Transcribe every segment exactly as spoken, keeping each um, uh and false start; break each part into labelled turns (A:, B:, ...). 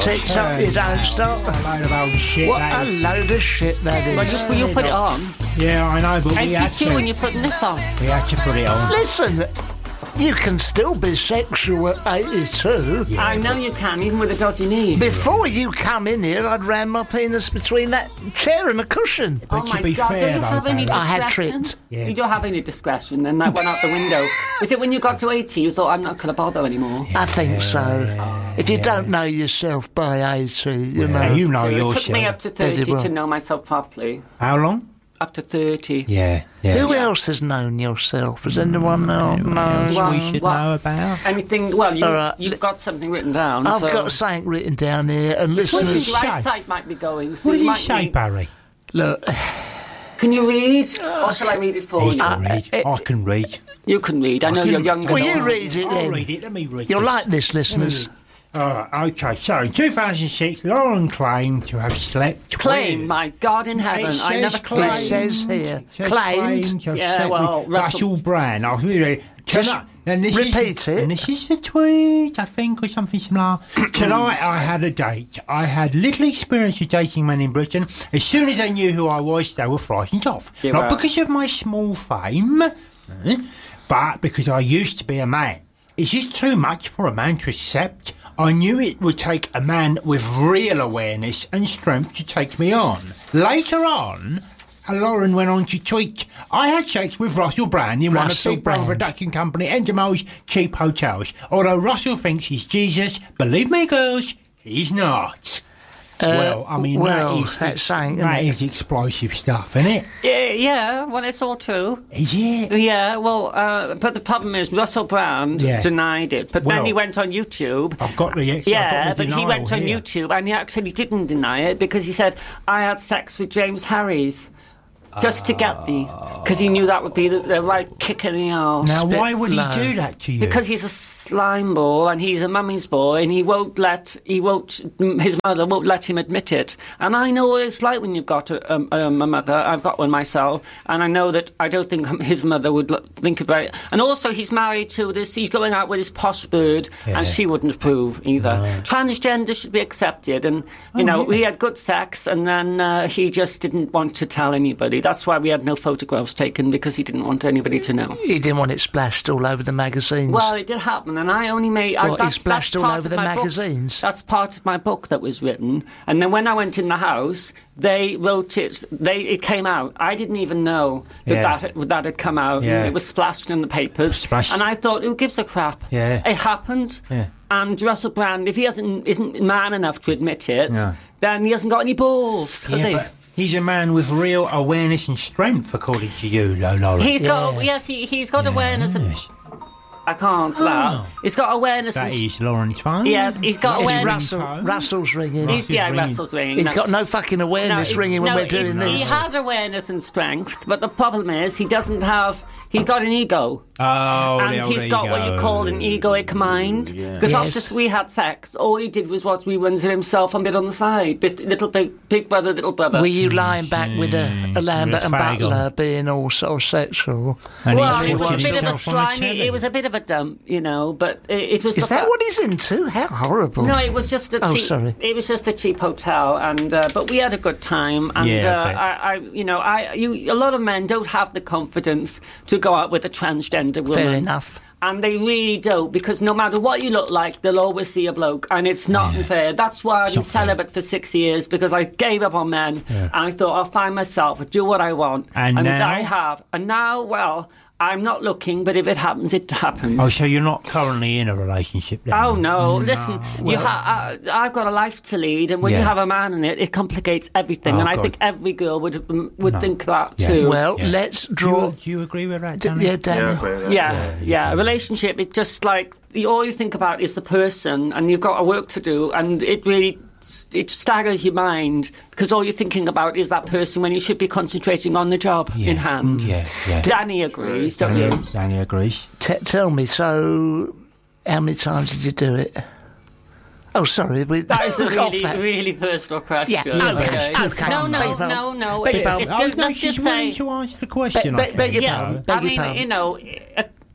A: TikTok, you don't stop.
B: A load of old shit.
A: What
B: that
A: a
B: is.
A: load of shit that is.
C: Well, just will you put it on?
B: Yeah, I know, but we had
C: eighty-two
B: to.
C: when you're putting this on.
B: We had to put it on.
A: Listen, you can still be sexual at eighty-two.
B: Yeah,
C: I know you can, even with a dodgy knee.
A: Before you come in here, I'd ran my penis between that chair and a cushion.
B: But
C: oh
B: to
C: my
B: be
C: God,
B: fair,
C: don't you
B: though,
C: have any
B: Barry,
A: I had
C: discretion?
A: tripped.
B: Yeah.
C: You don't have any discretion, then that went out the window. Was it when you got to eighty you thought, I'm not going to bother anymore?
A: I think so. If you don't know yourself by eighty, you know.
B: Yeah, you know
C: So it
B: yourself.
C: took me up to thirty
A: Very well.
C: to know myself properly.
B: How long?
C: Up to thirty.
B: Yeah, yeah.
A: Who else has known yourself? Has anyone else known?
C: Well,
B: we should
C: well,
B: know about?
C: Anything, well, you,
A: All right.
C: you've got something written down.
A: I've
C: so.
A: got something written down here, and
B: What
C: Well,
B: does
A: listeners,
B: it
C: your
B: say?
C: eyesight might be going. So
B: What does
C: you
B: it
C: might
B: say,
C: need-
B: Barry?
A: look,
C: Can you read? Or shall I read it for
B: He
C: you?
B: can read. I can read.
C: You can read. I know
B: can-
C: you're younger.
A: will
C: than
A: you
C: I.
A: read it
B: I'll
A: then?
B: read it. Let me read
A: You'll
B: this.
A: like this, listeners.
B: Alright, okay, so in two thousand six, Lauren claimed to have slept
C: Claim,
B: with...
C: my God in heaven.
B: It
C: I never
B: says
C: claimed.
A: It says here,
B: It says
A: claimed.
B: claimed to have
C: Yeah,
B: slept
C: well,
B: with
C: Russell-
B: Russell Brand. I'll read it.
A: Just
B: Tonight- and this
A: repeat
B: is,
A: it.
B: And this is the tweet, I think, or something similar. Tonight I had a date. I had little experience of dating men in Britain. As soon as they knew who I was, they were frightened off.
C: Yeah,
B: Not
C: well.
B: because of my small fame, eh, but because I used to be a man. Is this too much for a man to accept? I knew it would take a man with real awareness and strength to take me on. Later on, Lauren went on to tweet, I had sex with Russell Brand in one of
A: Russell
B: Big Brother
A: Brand.
B: production company Endemol's cheap hotels. Although Russell thinks he's Jesus, believe me, girls, he's not. well, I mean,
A: well,
B: that is,
A: that's saying, isn't
B: that
A: it?
B: is explosive stuff, isn't it?
C: Yeah, yeah, well, it's all true.
B: Is it?
C: Yeah, well, uh, but the problem is Russell Brand
B: Yeah.
C: denied it. But
B: Well,
C: then he went on YouTube.
B: I've got the I've
C: Yeah,
B: got the
C: but he
B: denial
C: went on
B: here.
C: YouTube and he actually didn't deny it because he said, I had sex with James Harries just to get me. Because he knew that would be the, the right kick in the arse.
B: Now,
A: Spit
B: why would he
A: low.
B: do that to you?
C: Because he's a slime ball and he's a mummy's boy and he won't let, he won't, his mother won't let him admit it. And I know what it's like when you've got a, um, um, a mother. I've got one myself and I know that I don't think his mother would l- think about it. And also he's married to this, he's going out with this posh bird
B: Yeah.
C: and she wouldn't approve either. Transgender should be accepted and, you
B: Oh,
C: know,
B: yeah.
C: we had good sex and then uh, he just didn't want to tell anybody. That's why we had no photographs taken because he didn't want anybody to know.
A: He didn't want it splashed all over the magazines.
C: Well, it did happen, and I only made. I,
A: What, he
C: that's,
A: splashed
C: that's
A: all
C: part
A: over
C: of
A: the
C: my book.
A: magazines?
C: That's part of my book that was written, and then when I went in the house, they wrote it. They it came out. I didn't even know that
B: Yeah.
C: that, had, that had come out.
B: Yeah.
C: It was splashed in the papers,
B: Splashed.
C: and I thought, who gives a crap?
B: Yeah.
C: It happened.
B: Yeah.
C: And Russell Brand, if he hasn't isn't man enough to admit it,
B: Yeah.
C: then he hasn't got any balls, has
B: Yeah,
C: he?
B: but he's a man with real awareness and strength, according to you, Lo- Lauren.
C: He's got yes, he he's got awareness. Of,
B: Yes.
C: I can't that. He's got awareness.
B: That
C: and,
B: is Lauren's phone.
C: Yes, he's got
A: it's
C: awareness.
A: Russell,
B: phone.
A: Russell's ringing.
C: He's, yeah,
B: ringing.
C: Russell's ringing.
A: He's
C: No.
A: got no fucking awareness
C: he's-
A: ringing when
C: no,
A: we're doing
C: he's-
A: this.
C: He has awareness and strength, but the problem is he doesn't have. He's got an ego,
B: Oh,
C: and
B: the old
C: he's got what you
B: ego.
C: call an egoic mind. Because
A: Yes.
C: after we had sex, all he did was watch reruns of himself and bit on the side, bit little big, big brother, little brother.
A: Were you lying back with a, a Lambert and
B: With a faggot.
A: Butler being all sort of sexual?
B: And
C: well,
B: he's
C: it was a
B: watching
C: bit of a
B: himself on the
C: slimy.
B: telly.
C: It was a bit of a dump, you know. But it, it was.
A: Is
C: the
A: that
C: fa-
A: what he's into? How horrible.
C: No, it was just a
A: Oh,
C: cheap.
A: sorry.
C: It was just a cheap hotel, and uh, but we had a good time. And
B: Yeah,
C: uh,
B: I bet.
C: I, I, you know, I, you, a lot of men don't have the confidence to go out with a transgender woman.
A: Fair enough.
C: And they really don't, because no matter what you look like, they'll always see a bloke, and it's not fair. That's why I've been
B: not fair.
C: celibate for six years, because I gave up on men,
B: Yeah.
C: and I thought I'll find myself, I'll do what I want,
B: And now?
C: I have. And now, well, I'm not looking, but if it happens, it happens.
B: Oh, so you're not currently in a relationship then?
C: Oh no! Listen, you ha- I, I've got a life to lead, and when you
B: Yeah.
C: have a man in it, it complicates everything.
B: Oh,
C: and I
B: God.
C: think every girl would um, would
B: No.
C: think that
B: Yeah.
C: too.
A: Well,
B: Yeah.
A: let's
B: Do
A: draw.
B: you, do you agree with that,
A: D-
B: Danny?
A: yeah, Danny.
C: yeah, yeah, A relationship, it just like you- all you think about is the person, and you've got a work to do, and it really it staggers your mind because all you're thinking about is that person when you should be concentrating on the job
B: Yeah.
C: in hand.
B: Yeah, yeah.
C: Danny agrees, don't
B: Danny,
C: you?
B: Danny agrees.
A: T- tell me, so how many times did you do it? Oh, sorry. We,
C: That is a
A: off
C: really,
A: that.
C: really personal question.
A: Yeah, okay, okay.
C: No, no,
A: Beg your
C: no, no.
A: Beg
C: It's,
A: your
C: it's
B: oh,
C: good.
B: no,
C: Let's
B: she's
C: just
B: willing
C: say.
B: to answer the question.
A: Be-
B: I
A: be-
B: think.
A: beg your
C: Yeah,
A: pardon.
C: I
A: Beg your
C: mean,
A: pardon.
C: you know, uh,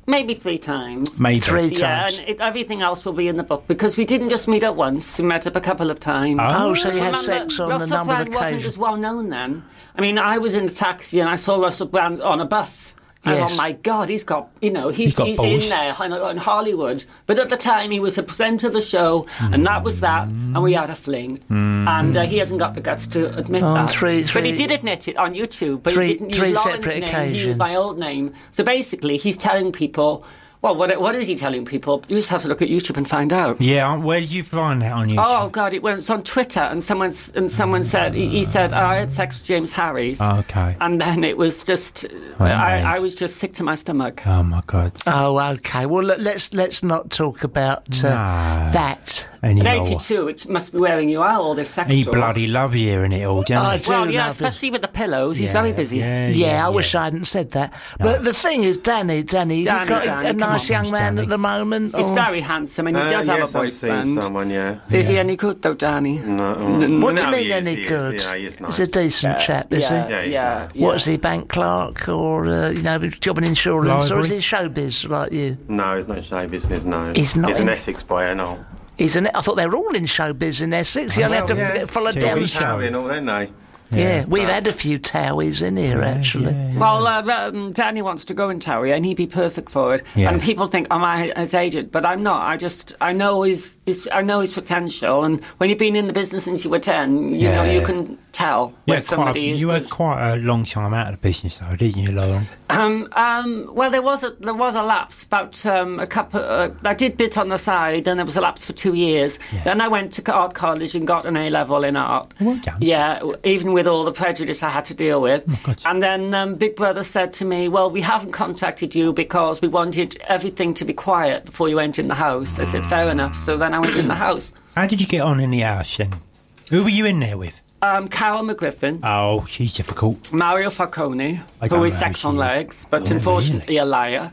C: Maybe three times.
B: Maybe.
A: Three
C: Yeah,
A: times.
C: and it, everything else will be in the book because we didn't just meet up once. We met up a couple of times.
A: Oh, so you had
C: Remember,
A: sex on a
C: Russell
A: number of
C: Brand wasn't
A: occasions.
C: as well known then. I mean, I was in a taxi and I saw Russell Brand on a bus. And
A: Yes.
C: oh my God, he's got, you know, he's,
B: He's got
C: he's
B: balls.
C: in there in, in Hollywood. But at the time, he was a presenter of the show, and that was that, and we had a fling. And uh, he hasn't got the guts to admit
A: On
C: that.
A: three-
C: but he
A: three-
C: did admit it on YouTube. But
A: three-
C: he didn't
A: three
C: use Lauren's
A: separate
C: name, he
A: occasions.
C: used my old name. So basically, he's telling people, well, what, what is he telling people? You just have to look at YouTube and find out.
B: Yeah, where did you find that on YouTube?
C: Oh God! It went on Twitter, and someone and someone said he, he said oh, I had sex with James Harris.
B: Oh, okay.
C: And then it was just I, I was just sick to my stomach.
B: Oh, my God.
A: Oh, okay. Well, let- let's let's not talk about uh,
B: No.
A: that.
C: In
B: Anymore.
C: eighty-two, which must be wearing you out all this sex
B: He
C: talk.
B: bloody loves hearing it all, doesn't
A: I
B: he?
A: do
C: Well, yeah,
A: love it.
C: especially with the pillows. He's
B: Yeah,
C: very busy.
B: Yeah,
A: Yeah, I wish I hadn't said that. But the thing is, Danny, Danny,
C: Danny,
A: you've got
C: Danny,
A: a
C: come
A: nice
C: on.
A: young man
B: Danny.
A: at the moment.
C: He's
A: or-
C: very handsome, and he
D: Uh,
C: does have
D: yes,
C: a
D: I've seen
C: boyfriend.
D: someone, yeah.
C: Is he any good though, Danny?
D: No,
A: What do you
D: no,
A: mean,
D: he is,
A: any
D: he is,
A: good?
D: yeah, he is nice.
A: He's a decent chap, is
C: yeah,
A: he?
D: Yeah, he's
C: yeah,
D: nice.
C: yeah.
A: What is he, bank clerk or, uh, you know, job in insurance? Or is he showbiz like you?
D: No, he's not show business, no.
A: He's not
D: He's an
A: in-
D: Essex boy, I know.
A: He's an, I thought they were all in showbiz in Essex. You only have to
D: yeah.
A: get- follow
B: So
A: down.
B: he's
D: He's towing all, then they.
A: Yeah, we've had a few Towies in here, actually.
C: Well, uh, um, Danny wants to go in Towie, and he'd be perfect for it.
B: Yeah.
C: And people think, "Am I his agent?" But I'm not. I just, I know his, his, I know his potential. And when you've been in the business since you were ten, you know,
B: Yeah.
C: you can tell
B: Yeah,
C: when somebody
B: quite,
C: is
B: you
C: good.
B: had quite a long time out of the business, though, didn't you, Lauren?
C: Um, um, well, there was a there was a lapse about um, a couple. Uh, I did bit on the side, and there was a lapse for two years.
B: Yeah.
C: Then I went to art college and got an A level in art.
B: Well done.
C: Yeah, w- even with all the prejudice I had to deal with.
B: Oh, God.
C: And then um, Big Brother said to me, "Well, we haven't contacted you because we wanted everything to be quiet before you went in the house." I said, "Fair enough." So then I went in the house.
B: How did you get on in the house then? Who were you in there with?
C: Um, Carol McGriffin.
B: Oh, she's difficult.
C: Mario Falcone,
B: I don't
C: who is
B: know
C: sex
B: who
C: on
B: she is.
C: legs, but
B: Oh,
C: unfortunately a liar.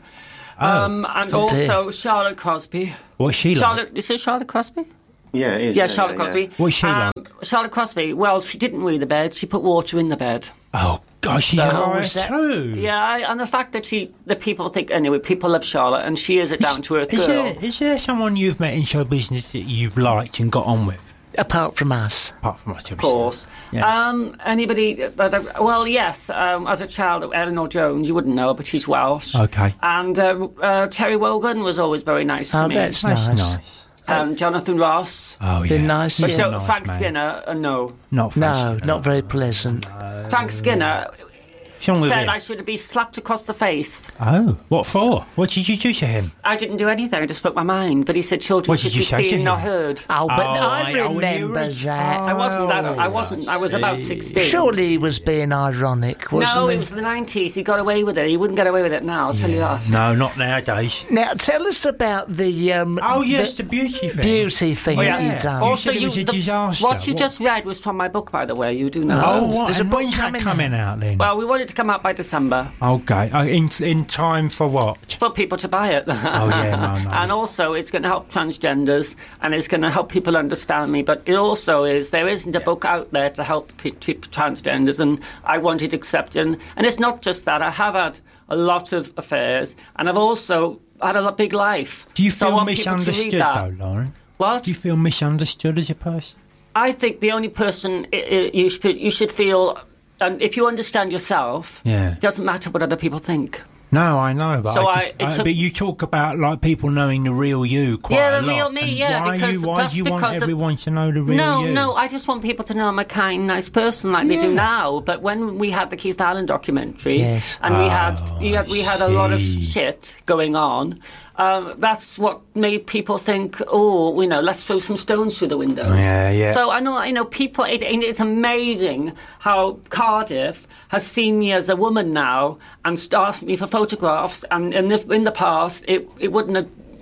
C: Um, and
A: Oh, dear.
C: also Charlotte Crosby.
B: What's she like?
C: Charlotte, is it Charlotte Crosby?
D: Yeah, it is.
C: Yeah, Charlotte Crosby.
B: What's she
C: um, Charlotte Crosby, well, she didn't wee the bed, she put water in the bed.
B: Oh, gosh, she's
A: Oh,
B: a liar
A: is that-
B: too.
C: Yeah, I, and the fact that she, the people think, anyway, people love Charlotte, and she is a down to earth
B: Is
C: girl.
B: there, is there someone you've met in show business that you've liked and got on with?
A: Apart from us.
B: Apart from much
C: Of course.
B: Yeah.
C: Um, anybody that, I- well, yes, um, as a child, Eleanor Jones, you wouldn't know her, but she's Welsh.
B: Okay.
C: And uh, uh, Terry Wogan was always very nice to
A: Oh,
C: me.
A: that's
B: That's
A: nice.
B: nice.
C: Um, Jonathan Ross.
B: Oh, yeah.
A: Been nice,
C: But
A: yeah.
C: so,
B: nice
C: Frank
B: man.
C: Skinner, uh, no.
B: Not
A: No,
B: Frank
A: not very pleasant.
C: Frank Skinner
B: What's wrong with
C: said
B: him?
C: I should be slapped across the face.
B: Oh, what for? What did you do to him?
C: I didn't do anything, I just spoke my mind. But he said children
B: What
C: should
B: did you
C: be
B: say to
C: seen,
B: him?
C: not heard.
A: Oh, but
B: Oh,
A: I
B: I- oh, when you
A: remember
B: were a
A: that.
C: I wasn't that, I
B: Oh,
C: wasn't,
B: I
C: I was about
B: see.
C: sixteen.
A: Surely he was being ironic, wasn't
C: No,
A: he?
C: it was the nineties. He got away with it. He wouldn't get away with it now, I'll tell you that.
B: No, not nowadays.
A: Now, tell us about the... Um,
B: Oh, yes,
A: the
B: the beauty thing.
A: beauty thing
C: Oh,
A: that
C: yeah.
A: you've done.
B: You
C: Also,
B: said it was a
C: the-
B: disaster.
C: What you
B: What-
C: just read was from my book, by the way. You do know.
B: Oh,
A: Oh,
B: what?
A: there's a
B: And
A: book
B: when's that
A: coming
B: coming out then?
C: Well, we want it to come out by December
B: okay. Oh, in, in time for what?
C: for people to buy it.
B: Oh, yeah, no, no.
C: And also, it's going to help transgenders and it's going to help people understand me. But it also is, there isn't a book out there to help pe- pe- transgenders, and I want it accepted. And, and it's not just that. I have had a lot of affairs, and I've also had a lo- big life.
B: Do you
C: So I
B: feel
C: want people to read
B: misunderstood,
C: that.
B: though, Lauren?
C: What?
B: Do you feel misunderstood as a person?
C: I think the only person i- i- you should, you should feel, um, if you understand yourself,
B: Yeah.
C: it doesn't matter what other people think.
B: No, I know, but
C: So
B: I,
C: I-
B: just,
C: it
B: I-
C: took-
B: but you talk about like people knowing the real you quite
C: Yeah,
B: a
C: the
B: lot.
C: real me,
B: and
C: yeah,
B: Why
C: because
B: you, why
C: that's
B: do you want
C: because of-
B: everyone to know the real
C: No,
B: you?
C: no, I just want people to know I'm a kind, nice person like they do
B: Yeah.
C: now. But when we had the Keith Allen documentary,
A: Yes.
C: and we had
B: Oh,
C: we had, we
B: I
C: had a lot of
B: see.
C: shit going on, um, that's what made people think, oh, you know, let's throw some stones through the windows.
B: Yeah, yeah.
C: So I know, you know, people. It, and it's amazing how Cardiff has seen me as a woman now and asked me for photographs. And in the, in the past, it it wouldn't have.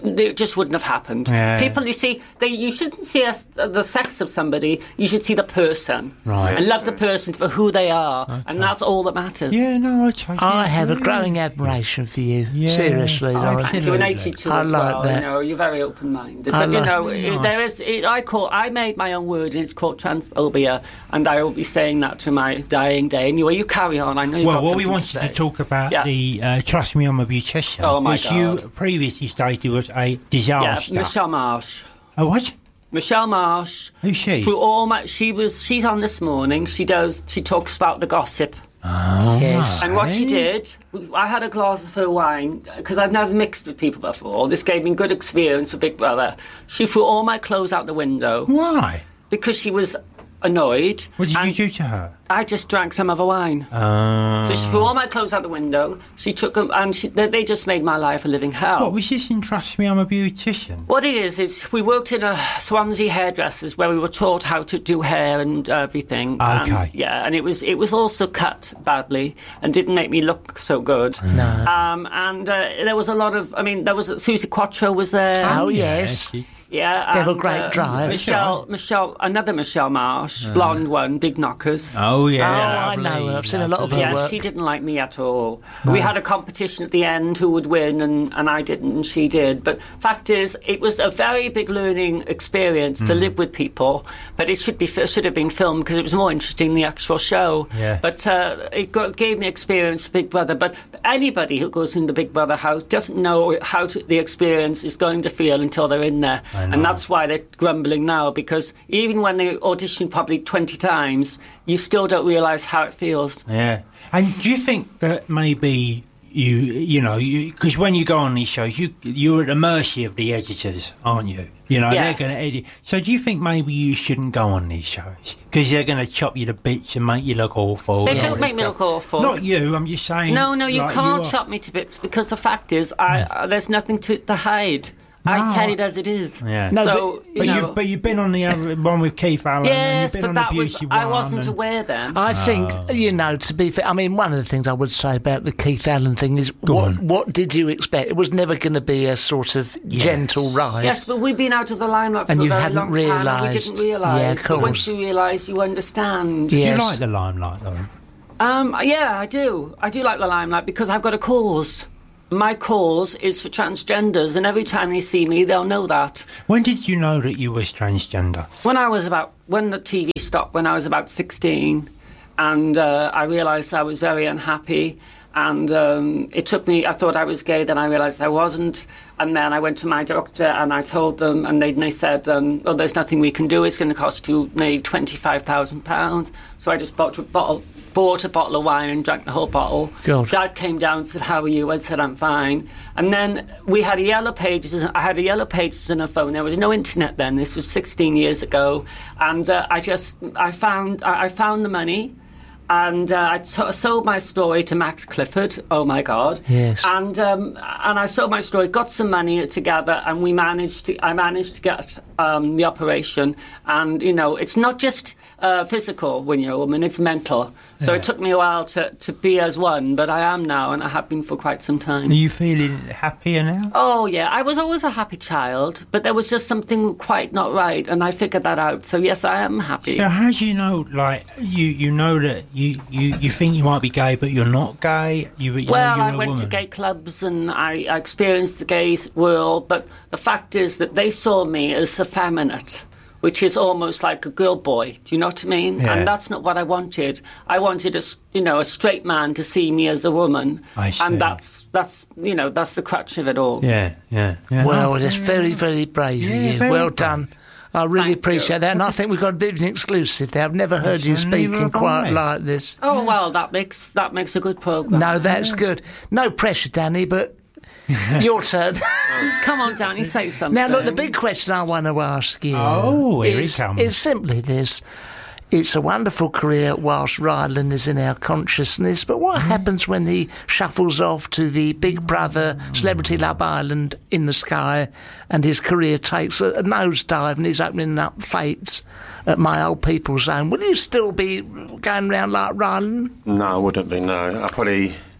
C: it just wouldn't have happened.
B: Yeah.
C: People, you see, they, you shouldn't see us, the sex of somebody. You should see the person,
B: Right.
C: and love the person for who they are,
B: Okay.
C: and that's all that matters.
B: Yeah, no, I totally
A: I have a
B: agree.
A: growing admiration for you.
B: Yeah.
A: Seriously,
B: Oh,
A: Lauren.
C: Thank you, and
B: Absolutely.
C: eighty-two
A: I
C: as
A: like
C: well.
A: that.
C: You know, you're very open-minded.
A: I
C: But you
A: like-
C: know, it, there is. It, I call. I made my own word, and it's called transphobia, and I will be saying that to my dying day. Anyway, you carry on. I know you've
B: Well,
C: got
B: what we
C: something
B: wanted
C: to,
B: to
C: say.
B: talk about
C: Yeah.
B: the uh, Trust Me, I'm a Beautician,
C: Oh, my
B: which you
C: God.
B: previously stated was a
C: Yeah,
B: disaster.
C: Michelle Marsh.
B: Oh, what?
C: Michelle Marsh.
B: Who's she?
C: Through all my, she was. She's on this morning. She does. She talks about the gossip.
B: Oh,
A: Yes.
C: And what she
B: right.
C: did, I had a glass of her wine because I've never mixed with people before. This gave me good experience for Big Brother. She threw all my clothes out the window
B: Why?
C: because she was annoyed.
B: What did
C: and
B: you do to her?
C: I just drank some of her wine.
B: Uh,
C: So she threw all my clothes out the window. She took them, and she, they, they just made my life a living hell.
B: what was this in Trust Me, I'm a Beautician?
C: What it is, is we worked in a Swansea hairdressers where we were taught how to do hair and everything. And,
B: Okay.
C: yeah, and it was it was also cut badly and didn't make me look so good.
A: No.
C: Um, and uh, there was a lot of, I mean, there was, Susie Quattro was there.
A: Oh, yes.
B: she-
C: Yeah.
A: They have a
C: and,
A: great
C: uh,
A: drive.
C: Michelle, Michelle, another Michelle Marsh, blonde one, big knockers.
B: Oh, yeah.
A: Oh, I
B: lovely,
A: know her. I've seen a lot of her
B: lovely.
C: Yeah,
A: work.
C: she didn't like me at all. We had a competition at the end who would win, and, and I didn't, and she did. But fact is, it was a very big learning experience to live with people. But it should be should have been filmed because it was more interesting than the actual show.
B: Yeah.
C: But uh, it got, gave me experience Big Brother. But anybody who goes in the Big Brother house doesn't know how to, the experience is going to feel until they're in there,
B: I know.
C: and that's why they're grumbling now. Because even when they audition probably twenty times, you still don't realise how it feels.
B: Yeah. And do you think that maybe you, you know, because when you go on these shows, you, you're at the mercy of the editors, aren't you? You know,
C: Yes.
B: they're going to edit. So do you think maybe you shouldn't go on these shows? Because they're going to chop you to bits and make you look awful.
C: They
B: and all
C: don't
B: this
C: make me
B: stuff.
C: look awful.
B: Not you, I'm just saying.
C: No, no, you
B: like,
C: can't
B: are-
C: chop me to bits because the fact is, I, uh, there's nothing to, to hide. I
B: No,
C: tell
B: I-
C: it as it is.
B: Yeah.
A: No,
C: so,
B: But,
C: you
B: you,
C: know,
B: but you've been on the other one with Keith Allen.
C: yes,
B: and you've been
C: but
B: on
C: that
B: the
C: was,
B: Beauty
C: I
B: one
C: wasn't
B: and-
C: aware then.
A: I think,
B: Oh.
A: you know, to be fair, I mean, one of the things I would say about the Keith Allen thing is
B: Go
A: what,
B: on.
A: what did you expect? It was never going to be a sort of gentle ride.
C: Yes, but we've been out of the limelight for
A: And
C: a
A: you
C: very
A: hadn't
C: long time. And we
A: realised.
C: didn't realise.
A: Yeah, of
C: But once
A: course.
C: you realise, you understand.
B: Do
A: Yes.
B: you like the limelight, though?
C: Um, yeah, I do. I do like the limelight because I've got a cause. My cause is for transgenders, and every time they see me, they'll know that.
B: When did you know that you was transgender?
C: When I was about, when the T V stopped, when I was about sixteen, and uh, I realised I was very unhappy, and um, it took me, I thought I was gay, then I realised I wasn't, and then I went to my doctor and I told them, and they, and they said, um, oh, there's nothing we can do, it's going to cost you nearly twenty-five thousand pounds, so I just bought a bottle, bought a bottle of wine and drank the whole bottle.
A: God.
C: Dad came down and said, how are you? I said, I'm fine. And then we had a Yellow Pages, I had a Yellow Pages in a phone. There was no internet then, this was sixteen years ago. And uh, I just, I found, I I found the money. And uh, I t- sold my story to Max Clifford. Oh my God!
A: Yes.
C: And um, and I sold my story, got some money together, and we managed to. I managed to get um, the operation. And you know, it's not just uh, physical when you're a woman; it's mental. So it took me a while to, to be as one, but I am now, and I have been for quite some time.
B: Are you feeling happier now?
C: Oh yeah, I was always a happy child, but there was just something quite not right, and I figured that out. So yes, I am happy.
B: So how do you know, like, you, you know that you, you, you think you might be gay, but you're not gay? You, you
C: Well,
B: know you're
C: I
B: a
C: went
B: woman.
C: to gay clubs and I, I experienced the gay world, but the fact is that they saw me as effeminate, which is almost like a girl boy. Do you know what I mean?
B: Yeah.
C: And that's not what I wanted. I wanted a, s- you know, a straight man to see me as a woman.
B: I see.
C: And that's, that's, you know, that's the crutch of it all.
B: Yeah, yeah, yeah.
A: Well,
B: Oh,
A: it's very, very brave
B: Yeah,
A: of you.
B: very
A: Well
B: brave.
A: done. I really
C: Thank
A: appreciate
C: you.
A: that, and I think we've got a bit of an exclusive there. I've never heard you
B: Yes, and neither
A: speaking
B: have
A: quite
B: I.
A: like this.
C: Oh, well, that makes, that makes a good programme.
A: No, that's good. No pressure, Danny, but your turn.
C: Come on, Danny, say something.
A: Now, look, the big question I want to ask you
B: Oh, here it
A: is,
B: comes.
A: is simply this. It's a wonderful career whilst Ryland is in our consciousness, but what happens when he shuffles off to the Big Brother Celebrity Love Island in the sky and his career takes a, a nosedive and he's opening up fates at my old people's home? Will you still be going around like Ryland?
D: No, I wouldn't be, no. I probably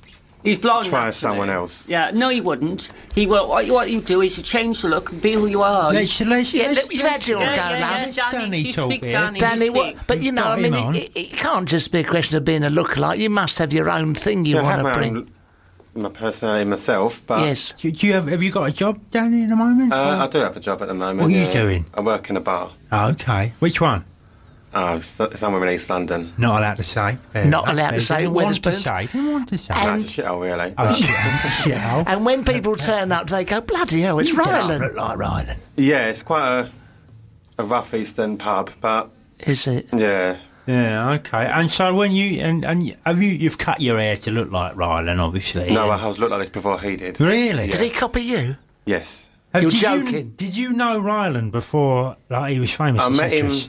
C: He's blonde.
D: try
C: actually.
D: someone else.
C: Yeah, no, he wouldn't. He will. What, what you do is you change the look and be who you are.
B: Let's, let's,
A: Yeah,
B: let's,
A: look, you've had your
C: yeah,
A: go,
C: yeah, yeah,
A: love.
C: Danny,
B: Danny
C: you
B: talk
C: speak,
B: here.
C: Danny.
A: Danny,
C: you
A: what?
C: speak.
A: But you know,
B: Got
A: I mean,
B: him on.
A: it, it, it can't just be a question of being a lookalike. You must have your own thing you
D: Yeah, I have
A: want to
D: my,
A: bring.
D: own, my personality myself, but
A: Yes.
B: Do, do you have, have you got a job, Danny, at the moment?
D: uh, I do have a job at the moment.
B: What are you
D: yeah.
B: doing?
D: I work in a bar.
B: Oh, okay. Which one?
D: Oh, s- somewhere in East London.
B: Not allowed to say. Fair
A: Not
B: enough.
A: allowed to
B: He
A: say,
B: didn't want to
A: Wetherspoons.
B: say. Didn't want to say.
A: And-
D: That's a shithole, really.
B: Oh,
D: but-
B: shit. shit.
A: And when people turn up, they go, bloody hell, it's Ryland.
B: Look like Ryland.
D: yeah, it's quite a, a rough Eastern pub, but
A: Is it?
D: yeah.
B: Yeah, okay. And so when you and, and have you you've cut your hair to look like Ryland, obviously.
D: No,
B: and-
D: I was looked like this before he did.
B: Really?
A: Did he copy you?
D: Yes.
B: Have-
A: You're
B: did
A: joking.
B: You, did you know Ryland before like he was famous?
D: I
B: as
D: met him
B: actress?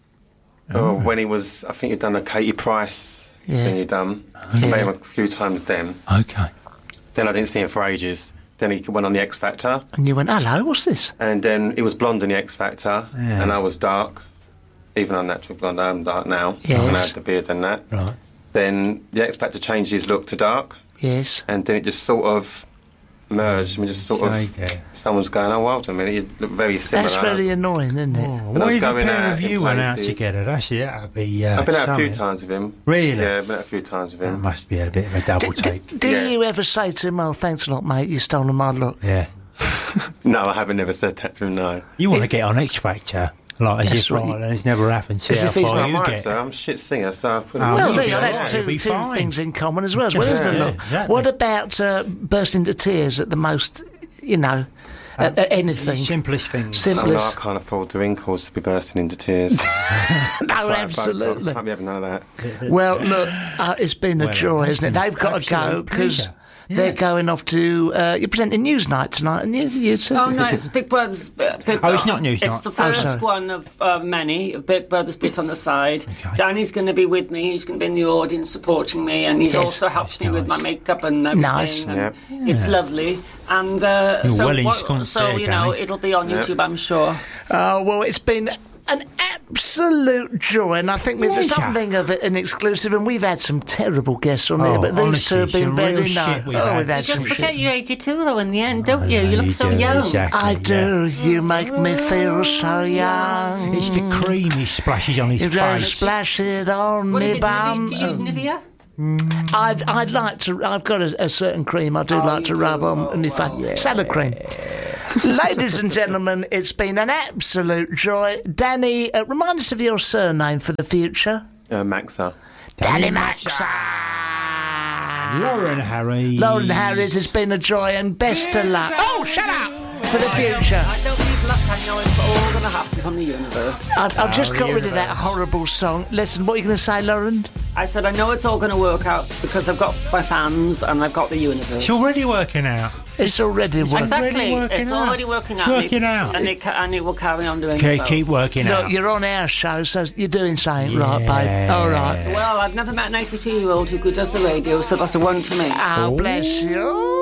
D: oh, when he was, I think he'd done a Katie Price
A: Yeah.
D: thing he'd done. I met him a few times then.
B: Okay.
D: Then I didn't see him for ages. Then he went on the X Factor.
A: And you went, hello, what's this?
D: And then he was blonde in the X Factor.
B: Yeah.
D: And I was dark. Even on natural blonde, I'm dark now.
A: Yes.
D: And I had the beard and that.
B: Right.
D: Then the X Factor changed his look to dark.
A: Yes.
D: And then it just sort of merged. I mean, just sort of...
B: Okay.
D: Someone's going, oh, well, a minute, you look very similar.
A: That's very annoying, isn't it?
B: Oh,
D: I
B: what
D: was
B: if a
D: going
B: pair
D: out
B: of
D: in
B: you went out
D: places.
B: together? That's it. That'd be. Uh,
D: I've been out a few
B: something.
D: times with him.
B: Really?
D: Yeah, I've been out a few times with
B: That
D: him.
B: must be a bit of a double
A: Do,
B: take.
A: do
D: Yeah.
A: you ever say to him, oh, thanks a lot, mate, you've stolen my look?
B: Yeah.
D: No, I haven't never said that to him, no.
B: You want to get on X Factor, like as
A: That's
B: if
A: what you-
B: Ryland, it's never happened. See
A: As
B: how
A: if he's
B: far
A: not
B: you
D: I might,
B: get.
D: so I'm a shit singer, so... I put
B: Oh,
A: Well,
B: you
A: there you
B: go,
A: go. That's
B: yeah,
A: two,
B: you'll be
A: two
B: fine.
A: things in common as well. As well as the
B: Yeah,
A: look.
B: exactly.
A: What about uh, burst into tears at the most, you know, at, at anything?
B: Simplest things.
A: Sim-
D: Oh,
A: Simplest.
D: no, I can't afford the wrinkles to be bursting into tears.
A: No,
D: Like,
A: absolutely.
D: Can't be having none of that.
A: Well, look, uh, it's been a
B: Well,
A: joy,
B: it's
A: isn't it?
B: been
A: They've got to go
B: absolute
A: because
B: pleasure.
A: they're
B: Yeah.
A: going off to. Uh, you're presenting Newsnight tonight, and you, you two.
C: Oh no, it's Big Brother's Bit. Bit
B: Oh, it's not Newsnight.
C: It's the
B: Oh,
C: first
A: sorry.
C: one of uh, many. of Big Brother's Bit on the side.
B: Okay.
C: Danny's going to be with me. He's going to be in the audience supporting me, and he's
A: Yes.
C: also helps
B: That's
C: me with my
B: nice.
C: makeup and everything.
A: Nice.
C: And
D: Yep.
C: It's lovely. And uh,
B: You're
C: so,
B: well
C: what-
B: ensconced
C: so
B: there,
C: you know,
B: Danny.
C: it'll be on
D: Yep.
C: YouTube, I'm sure.
A: Oh, well, it's been an absolute joy, and I think we've
B: Pleasure.
A: something of it an exclusive, and we've had some terrible guests on here,
B: Oh,
A: but these
B: honestly,
A: two have been
B: some
A: very
B: real
A: nice.
B: shit we've
A: Oh,
B: had.
A: we've had
C: You
A: some
C: just
A: shit.
C: forget you're eighty-two though in the end, don't you? You
B: Yeah,
C: look so
B: do,
C: young.
B: exactly,
A: I
B: yeah.
A: do. You make me feel so young.
B: It's the cream he splashes on his
A: You don't
B: face.
A: splash it on
C: What is
A: me
C: it?
A: bum.
C: Do you use Nivea?
A: I'd, I'd like to. I've got a, a certain cream I do
C: Oh,
A: like
C: you
A: to
C: do?
A: rub on,
C: Oh,
A: and if I
C: well.
A: salad cream. Ladies and gentlemen, it's been an absolute joy. Danny, uh, remind us of your surname for the future.
D: Uh, Maxa.
A: Danny Maxa.
B: Lauren Harry.
A: Lauren Harris, it's been a joy and best of luck. Oh, shut up! For the future.
C: I don't need luck, I know it's all going to happen from the universe.
A: I've, I've just
B: Oh,
A: got
B: the
A: rid of that horrible song. Listen, what are you going to say, Lauren?
C: I said, I know it's all going to work out because I've got my fans and I've got the universe.
B: It's already working out.
A: It's already one.
C: Exactly,
B: working
C: it's
B: out.
C: already working
B: It's
C: out.
B: working out.
C: And it, ca- and it will carry on doing
B: Okay,
C: so.
B: keep working
A: Look,
B: out.
A: you're on our show, so you're doing something right, babe.
B: Yeah.
A: All right.
C: Well, I've never met an eighty-two-year-old who does the radio, so that's a one to me.
A: Oh, bless you.